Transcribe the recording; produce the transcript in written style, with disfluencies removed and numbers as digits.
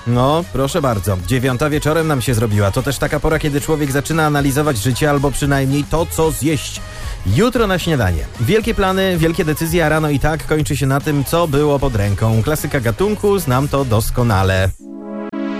No, proszę bardzo. 9 wieczorem nam się zrobiła. To też taka pora, kiedy człowiek zaczyna analizować życie, albo przynajmniej to, co zjeść jutro na śniadanie. Wielkie plany, wielkie decyzje, a rano i tak kończy się na tym, co było pod ręką. Klasyka gatunku, znam to doskonale.